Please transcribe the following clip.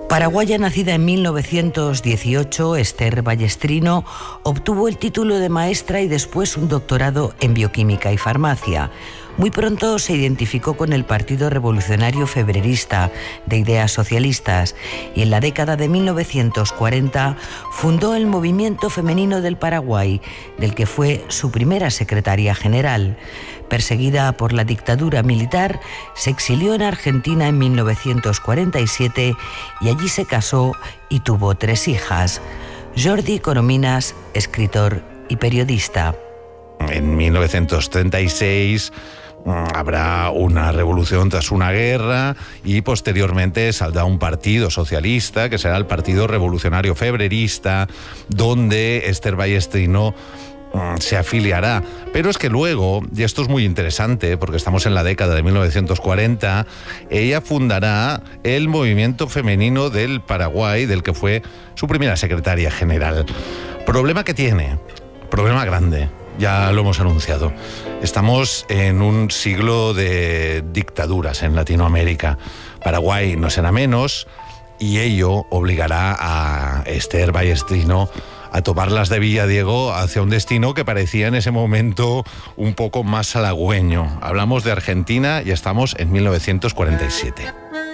Paraguaya nacida en 1918, Esther Ballestrino obtuvo el título de maestra y después un doctorado en bioquímica y farmacia. Muy pronto se identificó con el Partido Revolucionario Febrerista, de ideas socialistas, y en la década de 1940 fundó el Movimiento Femenino del Paraguay, del que fue su primera secretaria general. Perseguida por la dictadura militar, se exilió en Argentina en 1947 y allí se casó y tuvo 3 hijas. Jordi Corominas, escritor y periodista. En 1936 habrá una revolución tras una guerra y posteriormente saldrá un partido socialista que será el Partido Revolucionario Febrerista, donde Esther Ballestrino se afiliará. Pero es que luego, y esto es muy interesante porque estamos en la década de 1940, ella fundará el Movimiento Femenino del Paraguay, del que fue su primera secretaria general. ¿Problema que tiene? Problema grande. Ya lo hemos anunciado. Estamos en un siglo de dictaduras en Latinoamérica. Paraguay no será menos y ello obligará a Esther Ballestrino a tomarlas de Villadiego hacia un destino que parecía en ese momento un poco más halagüeño. Hablamos de Argentina y estamos en 1947.